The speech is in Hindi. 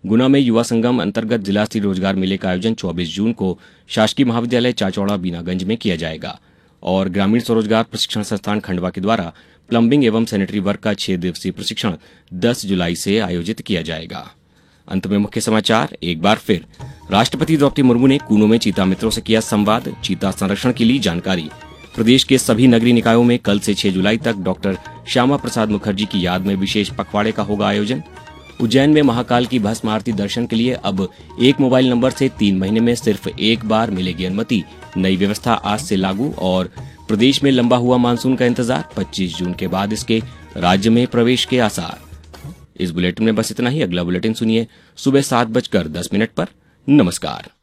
गुना में युवा संगम अंतर्गत जिला स्तरीय रोजगार मेले का आयोजन 24 जून को शासकीय महाविद्यालय चाचौड़ा बीनागंज में किया जाएगा और ग्रामीण स्वरोजगार प्रशिक्षण संस्थान खंडवा के द्वारा प्लम्बिंग एवं सैनिटरी वर्क का 6 दिवसीय प्रशिक्षण 10 जुलाई से आयोजित किया जाएगा। अंत में मुख्य समाचार एक बार फिर। राष्ट्रपति द्रौपदी मुर्मू ने कूनो में चीता मित्रों से किया संवाद, चीता संरक्षण की ली जानकारी। प्रदेश के सभी नगरीय निकायों में कल से 6 जुलाई तक डॉक्टर श्यामा प्रसाद मुखर्जी की याद में विशेष पखवाड़े का होगा आयोजन। उज्जैन में महाकाल की भस्म आरती दर्शन के लिए अब एक मोबाइल नंबर से 3 महीने में सिर्फ एक बार मिलेगी अनुमति। नई व्यवस्था आज से लागू। और प्रदेश में लंबा हुआ मानसून का इंतजार, 25 जून के बाद इसके राज्य में प्रवेश के आसार। इस बुलेटिन में बस इतना ही। अगला बुलेटिन सुनिए सुबह 7:10 पर। नमस्कार।